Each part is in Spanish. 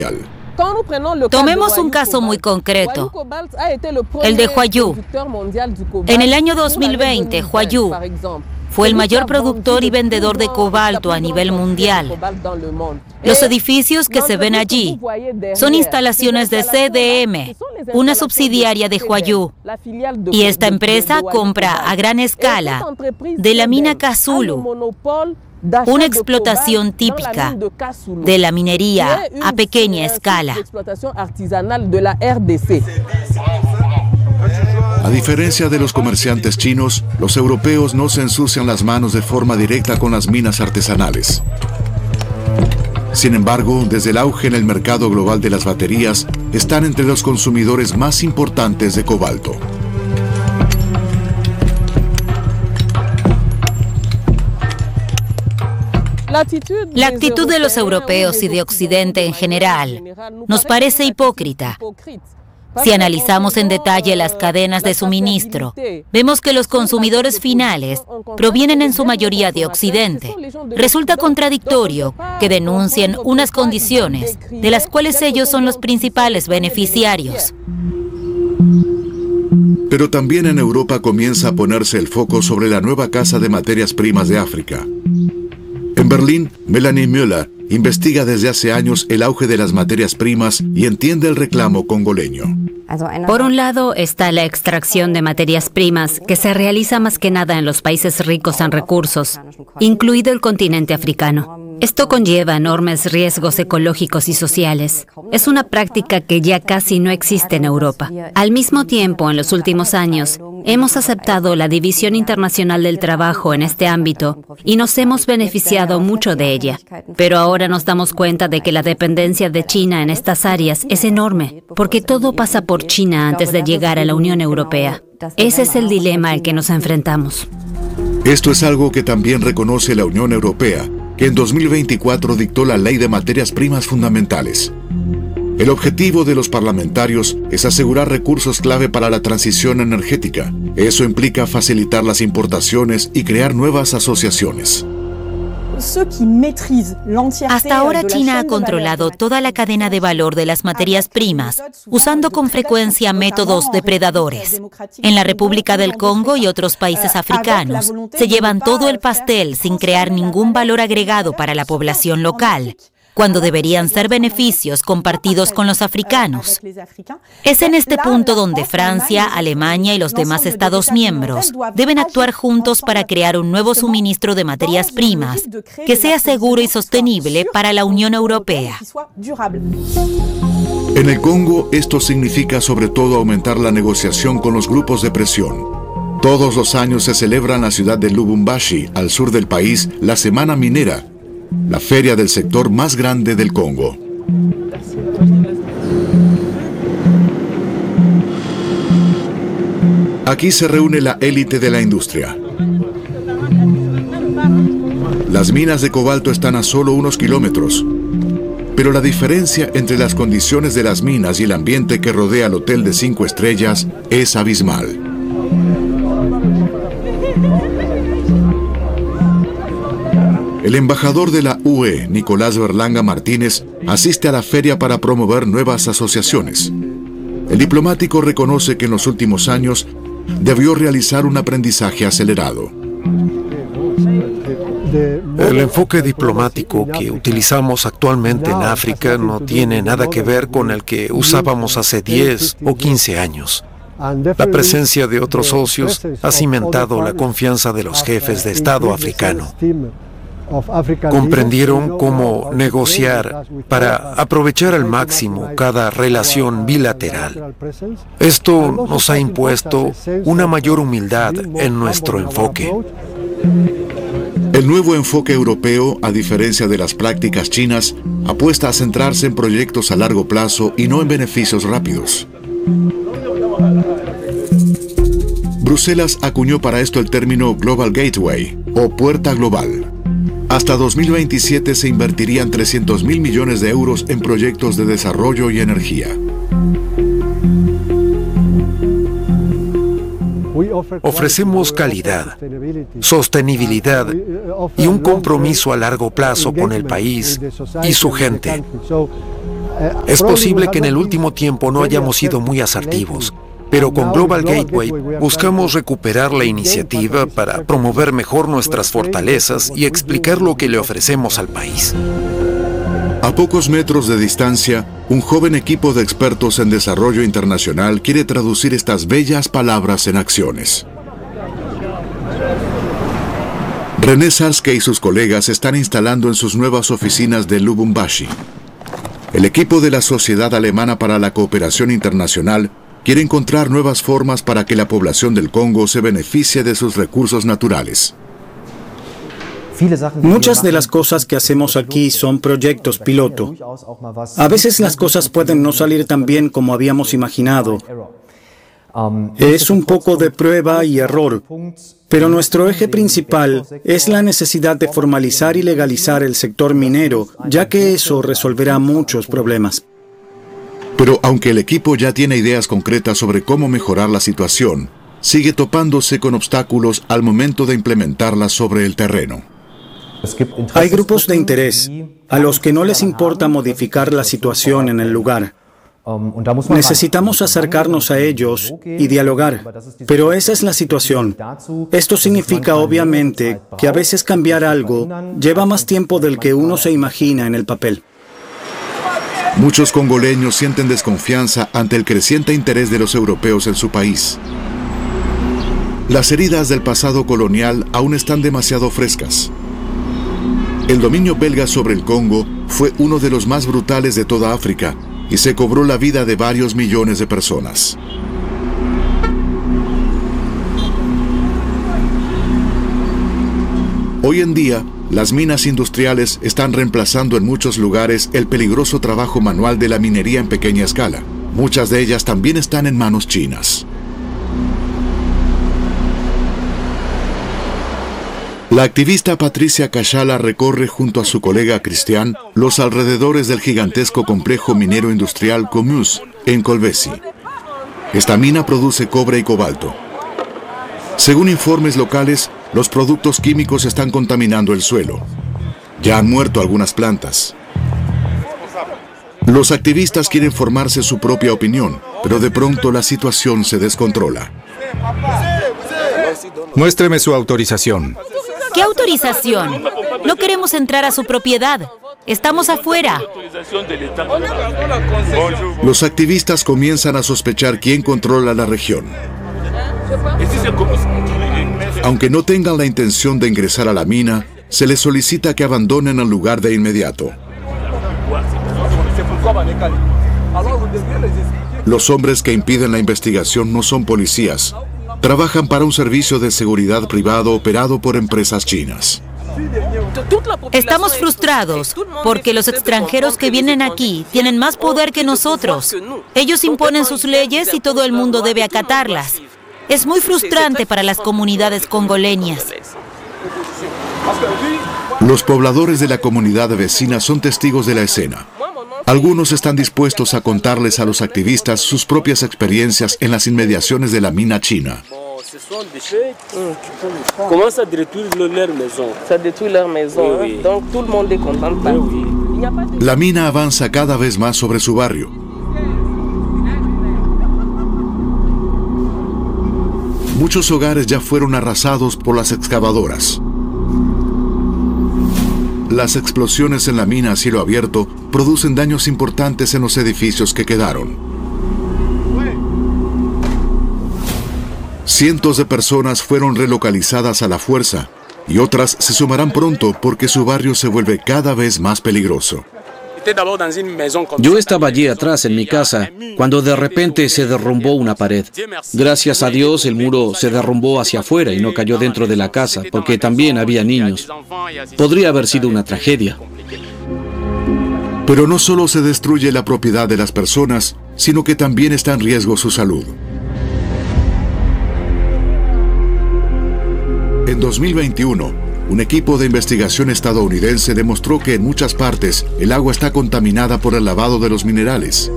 Tomemos un caso muy concreto, el de Huayou. En el año 2020, Huayou fue el mayor productor y vendedor de cobalto a nivel mundial. Los edificios que se ven allí son instalaciones de CDM, una subsidiaria de Huayou. Y esta empresa compra a gran escala de la mina Kazulu, una explotación típica de la minería a pequeña escala. A diferencia de los comerciantes chinos, los europeos no se ensucian las manos de forma directa con las minas artesanales. Sin embargo, desde el auge en el mercado global de las baterías, están entre los consumidores más importantes de cobalto. La actitud de los europeos y de Occidente en general nos parece hipócrita. Si analizamos en detalle las cadenas de suministro, vemos que los consumidores finales provienen en su mayoría de Occidente. Resulta contradictorio que denuncien unas condiciones de las cuales ellos son los principales beneficiarios. Pero también en Europa comienza a ponerse el foco sobre la nueva casa de materias primas de África. En Berlín, Melanie Müller investiga desde hace años el auge de las materias primas y entiende el reclamo congoleño. Por un lado está la extracción de materias primas, que se realiza más que nada en los países ricos en recursos, incluido el continente africano. Esto conlleva enormes riesgos ecológicos y sociales. Es una práctica que ya casi no existe en Europa. Al mismo tiempo, en los últimos años, hemos aceptado la División Internacional del Trabajo en este ámbito y nos hemos beneficiado mucho de ella. Pero ahora nos damos cuenta de que la dependencia de China en estas áreas es enorme, porque todo pasa por China antes de llegar a la Unión Europea. Ese es el dilema al que nos enfrentamos. Esto es algo que también reconoce la Unión Europea, que en 2024 dictó la Ley de Materias Primas Fundamentales. El objetivo de los parlamentarios es asegurar recursos clave para la transición energética. Eso implica facilitar las importaciones y crear nuevas asociaciones. Hasta ahora China ha controlado toda la cadena de valor de las materias primas, usando con frecuencia métodos depredadores. En la República del Congo y otros países africanos, se llevan todo el pastel sin crear ningún valor agregado para la población local, cuando deberían ser beneficios compartidos con los africanos. Es en este punto donde Francia, Alemania y los demás Estados miembros deben actuar juntos para crear un nuevo suministro de materias primas que sea seguro y sostenible para la Unión Europea. En el Congo, esto significa sobre todo aumentar la negociación con los grupos de presión. Todos los años se celebra en la ciudad de Lubumbashi, al sur del país, la Semana Minera, la feria del sector más grande del Congo. Aquí se reúne la élite de la industria. Las minas de cobalto están a solo unos kilómetros, pero la diferencia entre las condiciones de las minas y el ambiente que rodea el hotel de 5 estrellas es abismal. El embajador de la UE, Nicolás Berlanga Martínez, asiste a la feria para promover nuevas asociaciones. El diplomático reconoce que en los últimos años debió realizar un aprendizaje acelerado. El enfoque diplomático que utilizamos actualmente en África no tiene nada que ver con el que usábamos hace 10 o 15 años. La presencia de otros socios ha cimentado la confianza de los jefes de Estado africano. Comprendieron cómo negociar para aprovechar al máximo cada relación bilateral. Esto nos ha impuesto una mayor humildad en nuestro enfoque. El nuevo enfoque europeo, a diferencia de las prácticas chinas, apuesta a centrarse en proyectos a largo plazo y no en beneficios rápidos. Bruselas acuñó para esto el término Global Gateway, o Puerta Global. Hasta 2027 se invertirían 300.000 millones de euros en proyectos de desarrollo y energía. Ofrecemos calidad, sostenibilidad y un compromiso a largo plazo con el país y su gente. Es posible que en el último tiempo no hayamos sido muy asertivos, pero con Global Gateway buscamos recuperar la iniciativa para promover mejor nuestras fortalezas y explicar lo que le ofrecemos al país. A pocos metros de distancia, un joven equipo de expertos en desarrollo internacional quiere traducir estas bellas palabras en acciones. René Sarske y sus colegas se están instalando en sus nuevas oficinas de Lubumbashi. El equipo de la Sociedad Alemana para la Cooperación Internacional quiere encontrar nuevas formas para que la población del Congo se beneficie de sus recursos naturales. Muchas de las cosas que hacemos aquí son proyectos piloto. A veces las cosas pueden no salir tan bien como habíamos imaginado. Es un poco de prueba y error, pero nuestro eje principal es la necesidad de formalizar y legalizar el sector minero, ya que eso resolverá muchos problemas. Pero aunque el equipo ya tiene ideas concretas sobre cómo mejorar la situación, sigue topándose con obstáculos al momento de implementarlas sobre el terreno. Hay grupos de interés a los que no les importa modificar la situación en el lugar. Necesitamos acercarnos a ellos y dialogar, pero esa es la situación. Esto significa obviamente que a veces cambiar algo lleva más tiempo del que uno se imagina en el papel. Muchos congoleños sienten desconfianza ante el creciente interés de los europeos en su país. Las heridas del pasado colonial aún están demasiado frescas. El dominio belga sobre el Congo fue uno de los más brutales de toda África y se cobró la vida de varios millones de personas. Hoy en día, las minas industriales están reemplazando en muchos lugares el peligroso trabajo manual de la minería en pequeña escala. Muchas de ellas también están en manos chinas. La activista Patricia Kachala recorre junto a su colega Christian los alrededores del gigantesco complejo minero industrial Comus en Kolwezi. Esta mina produce cobre y cobalto. Según informes locales, los productos químicos están contaminando el suelo. Ya han muerto algunas plantas. Los activistas quieren formarse su propia opinión, pero de pronto la situación se descontrola. Muéstreme su autorización. ¿Qué autorización? No queremos entrar a su propiedad. Estamos afuera. Los activistas comienzan a sospechar quién controla la región. Aunque no tengan la intención de ingresar a la mina, se les solicita que abandonen el lugar de inmediato. Los hombres que impiden la investigación no son policías. Trabajan para un servicio de seguridad privado operado por empresas chinas. Estamos frustrados porque los extranjeros que vienen aquí tienen más poder que nosotros. Ellos imponen sus leyes y todo el mundo debe acatarlas. Es muy frustrante para las comunidades congoleñas. Los pobladores de la comunidad vecina son testigos de la escena. Algunos están dispuestos a contarles a los activistas sus propias experiencias en las inmediaciones de la mina china. La mina avanza cada vez más sobre su barrio. Muchos hogares ya fueron arrasados por las excavadoras. Las explosiones en la mina a cielo abierto producen daños importantes en los edificios que quedaron. Cientos de personas fueron relocalizadas a la fuerza y otras se sumarán pronto porque su barrio se vuelve cada vez más peligroso. Yo estaba allí atrás en mi casa cuando de repente se derrumbó una pared. Gracias a Dios el muro se derrumbó hacia afuera y no cayó dentro de la casa porque también había niños. Podría haber sido una tragedia. Pero no solo se destruye la propiedad de las personas, sino que también está en riesgo su salud. En 2021, un equipo de investigación estadounidense demostró que en muchas partes el agua está contaminada por el lavado de los minerales.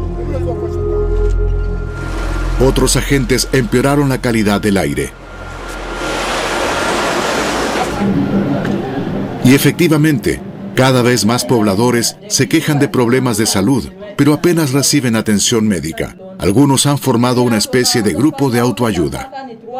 Otros agentes empeoraron la calidad del aire. Y efectivamente, Cada vez más pobladores se quejan de problemas de salud, pero apenas reciben atención médica. Algunos han formado una especie de grupo de autoayuda.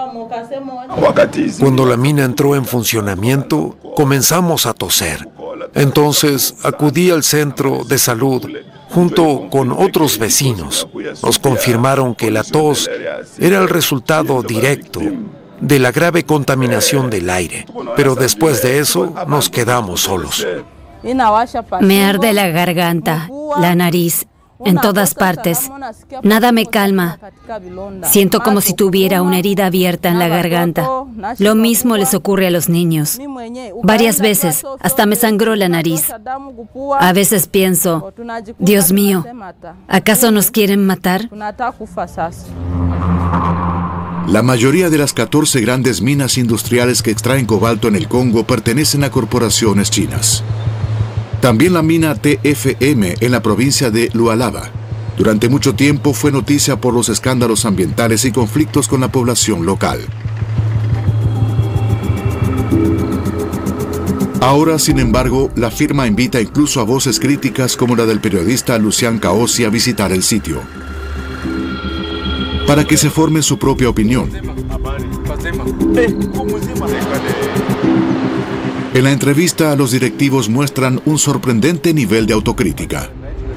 Cuando la mina entró en funcionamiento, comenzamos a toser. Entonces acudí al centro de salud junto con otros vecinos. Nos confirmaron que la tos era el resultado directo de la grave contaminación del aire. Pero después de eso, nos quedamos solos. Me arde la garganta, la nariz, en todas partes. Nada me calma. Siento como si tuviera una herida abierta en la garganta. Lo mismo les ocurre a los niños. Varias veces, hasta me sangró la nariz. A veces pienso, Dios mío, ¿acaso nos quieren matar? La mayoría de las 14 grandes minas industriales que extraen cobalto en el Congo pertenecen a corporaciones chinas. También la mina TFM en la provincia de Lualaba. Durante mucho tiempo fue noticia por los escándalos ambientales y conflictos con la población local. Ahora, sin embargo, la firma invita incluso a voces críticas como la del periodista Lucian Kaosi a visitar el sitio, para que se formen su propia opinión. En la entrevista, los directivos muestran un sorprendente nivel de autocrítica.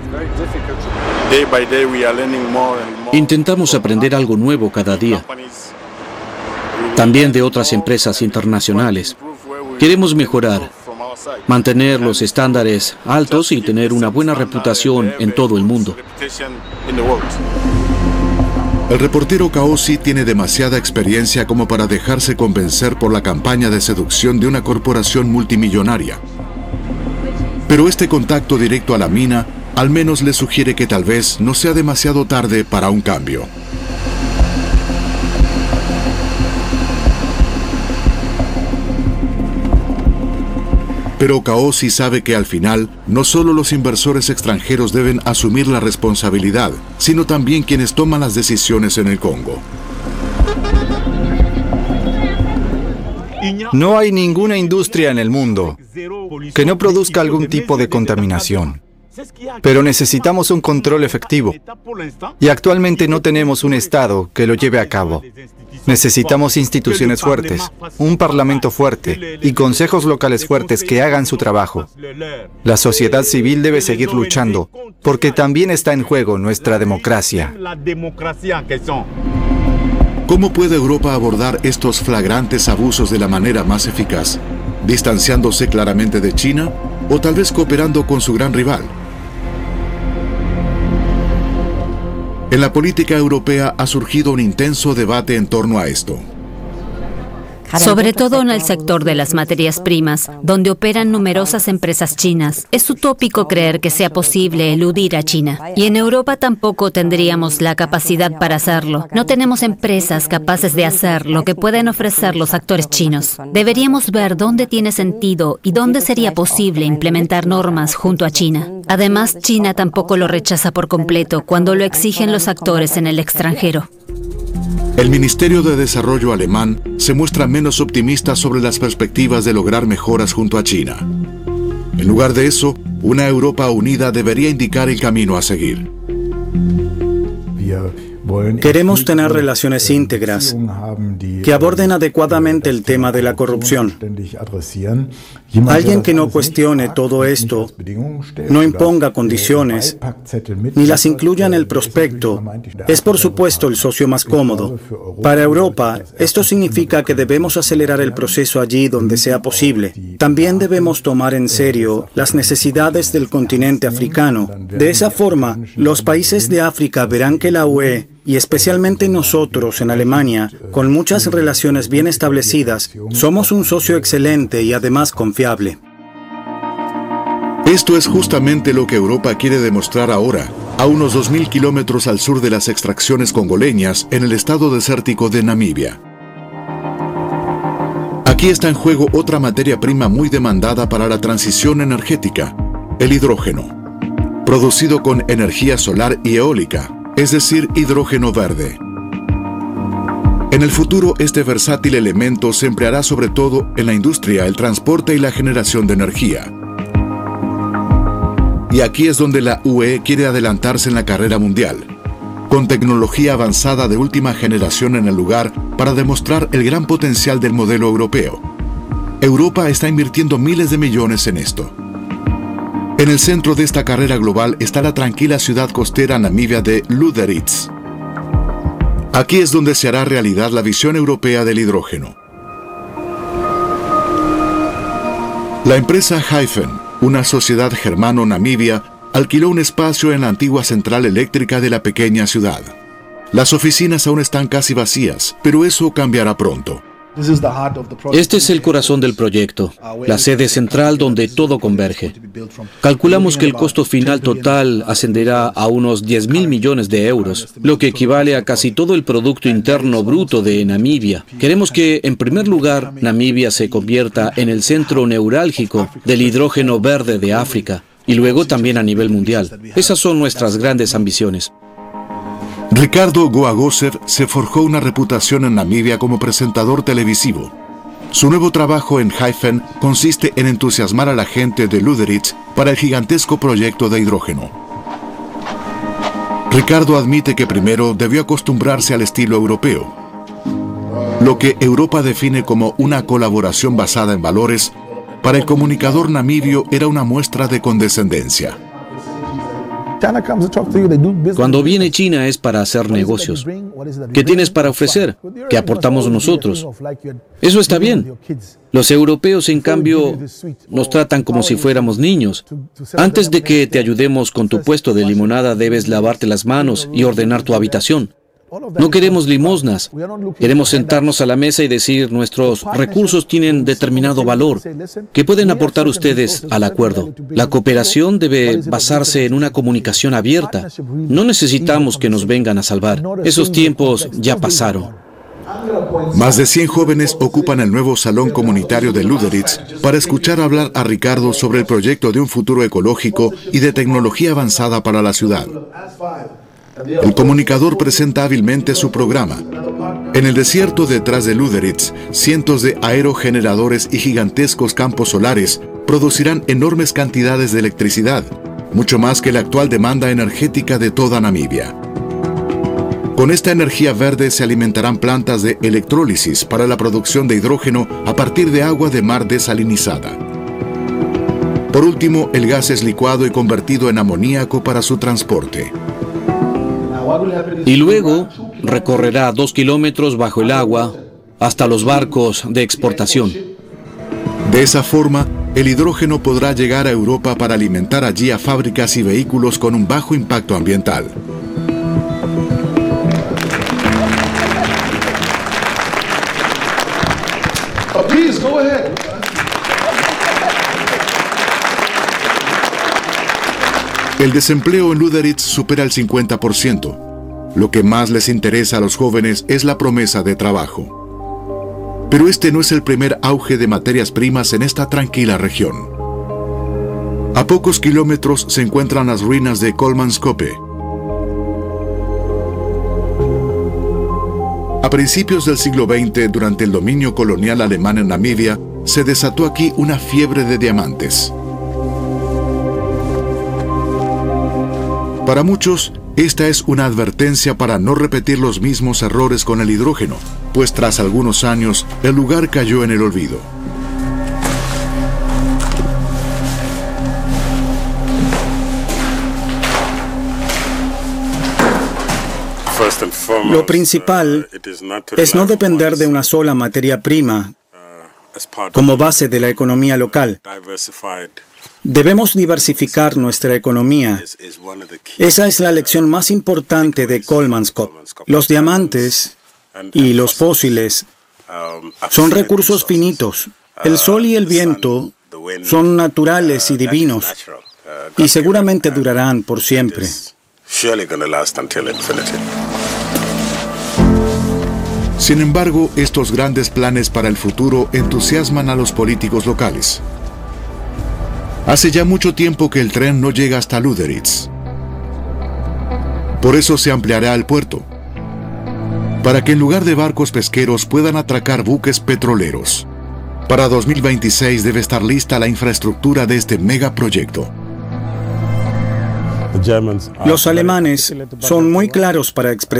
Intentamos aprender algo nuevo cada día. También de otras empresas internacionales. Queremos mejorar, mantener los estándares altos y tener una buena reputación en todo el mundo. El reportero Kaosi tiene demasiada experiencia como para dejarse convencer por la campaña de seducción de una corporación multimillonaria. Pero este contacto directo a la mina al menos le sugiere que tal vez no sea demasiado tarde para un cambio. Pero Kaosi sabe que al final, no solo los inversores extranjeros deben asumir la responsabilidad, sino también quienes toman las decisiones en el Congo. No hay ninguna industria en el mundo que no produzca algún tipo de contaminación. Pero necesitamos un control efectivo. Y actualmente no tenemos un Estado que lo lleve a cabo. Necesitamos instituciones fuertes, un parlamento fuerte y consejos locales fuertes que hagan su trabajo. La sociedad civil debe seguir luchando, porque también está en juego nuestra democracia. ¿Cómo puede Europa abordar estos flagrantes abusos de la manera más eficaz? ¿Distanciándose claramente de China o tal vez cooperando con su gran rival? En la política europea ha surgido un intenso debate en torno a esto. Sobre todo en el sector de las materias primas, donde operan numerosas empresas chinas. Es utópico creer que sea posible eludir a China. Y en Europa tampoco tendríamos la capacidad para hacerlo. No tenemos empresas capaces de hacer lo que pueden ofrecer los actores chinos. Deberíamos ver dónde tiene sentido y dónde sería posible implementar normas junto a China. Además, China tampoco lo rechaza por completo cuando lo exigen los actores en el extranjero. El Ministerio de Desarrollo alemán se muestra menos optimista sobre las perspectivas de lograr mejoras junto a China. En lugar de eso, una Europa unida debería indicar el camino a seguir. Queremos tener relaciones íntegras que aborden adecuadamente el tema de la corrupción. Alguien que no cuestione todo esto, no imponga condiciones, ni las incluya en el prospecto, es por supuesto el socio más cómodo. Para Europa, esto significa que debemos acelerar el proceso allí donde sea posible. También debemos tomar en serio las necesidades del continente africano. De esa forma, los países de África verán que la UE, y especialmente nosotros en Alemania, con muchas relaciones bien establecidas, somos un socio excelente y además confiable. Esto es justamente lo que Europa quiere demostrar ahora, a unos 2.000 kilómetros al sur de las extracciones congoleñas en el estado desértico de Namibia. Aquí está en juego otra materia prima muy demandada para la transición energética, el hidrógeno, producido con energía solar y eólica, es decir, hidrógeno verde. En el futuro, este versátil elemento se empleará sobre todo en la industria, el transporte y la generación de energía. Y aquí es donde la UE quiere adelantarse en la carrera mundial, con tecnología avanzada de última generación en el lugar para demostrar el gran potencial del modelo europeo. Europa está invirtiendo miles de millones en esto. En el centro de esta carrera global está la tranquila ciudad costera namibia de Lüderitz. Aquí es donde se hará realidad la visión europea del hidrógeno. La empresa Hyphen, una sociedad germano-namibia, alquiló un espacio en la antigua central eléctrica de la pequeña ciudad. Las oficinas aún están casi vacías, pero eso cambiará pronto. Este es el corazón del proyecto, la sede central donde todo converge. Calculamos que el costo final total ascenderá a unos 10.000 millones de euros, lo que equivale a casi todo el Producto Interno Bruto de Namibia. Queremos que, en primer lugar, Namibia se convierta en el centro neurálgico del hidrógeno verde de África, y luego también a nivel mundial. Esas son nuestras grandes ambiciones. Ricardo Goagosev se forjó una reputación en Namibia como presentador televisivo. Su nuevo trabajo en Hyphen consiste en entusiasmar a la gente de Lüderitz para el gigantesco proyecto de hidrógeno. Ricardo admite que primero debió acostumbrarse al estilo europeo. Lo que Europa define como una colaboración basada en valores, para el comunicador namibio era una muestra de condescendencia. Cuando viene China es para hacer negocios. ¿Qué tienes para ofrecer? ¿Qué aportamos nosotros? Eso está bien. Los europeos, en cambio, nos tratan como si fuéramos niños. Antes de que te ayudemos con tu puesto de limonada, debes lavarte las manos y ordenar tu habitación. No queremos limosnas. Queremos sentarnos a la mesa y decir, nuestros recursos tienen determinado valor. ¿Qué pueden aportar ustedes al acuerdo? La cooperación debe basarse en una comunicación abierta. No necesitamos que nos vengan a salvar. Esos tiempos ya pasaron. Más de 100 jóvenes ocupan el nuevo salón comunitario de Lüderitz para escuchar hablar a Ricardo sobre el proyecto de un futuro ecológico y de tecnología avanzada para la ciudad. El comunicador presenta hábilmente su programa. En el desierto detrás de Lüderitz, cientos de aerogeneradores y gigantescos campos solares producirán enormes cantidades de electricidad, mucho más que la actual demanda energética de toda Namibia. Con esta energía verde se alimentarán plantas de electrólisis para la producción de hidrógeno a partir de agua de mar desalinizada. Por último, el gas es licuado y convertido en amoníaco para su transporte. Y luego recorrerá 2 kilómetros bajo el agua hasta los barcos de exportación. De esa forma, el hidrógeno podrá llegar a Europa para alimentar allí a fábricas y vehículos con un bajo impacto ambiental. El desempleo en Lüderitz supera el 50%. Lo que más les interesa a los jóvenes es la promesa de trabajo. Pero este no es el primer auge de materias primas en esta tranquila región. A pocos kilómetros se encuentran las ruinas de Kolmanskope. A principios del siglo XX, durante el dominio colonial alemán en Namibia, se desató aquí una fiebre de diamantes. Para muchos, esta es una advertencia para no repetir los mismos errores con el hidrógeno, pues tras algunos años, el lugar cayó en el olvido. Lo principal es no depender de una sola materia prima como base de la economía local. Debemos diversificar nuestra economía. Esa es la lección más importante de Kolmanskop. Los diamantes y los fósiles son recursos finitos. El sol y el viento son naturales y divinos y seguramente durarán por siempre. Sin embargo, estos grandes planes para el futuro entusiasman a los políticos locales. Hace ya mucho tiempo que el tren no llega hasta Lüderitz. Por eso se ampliará el puerto, para que en lugar de barcos pesqueros puedan atracar buques petroleros. Para 2026 debe estar lista la infraestructura de este megaproyecto. Los alemanes son muy claros para expresar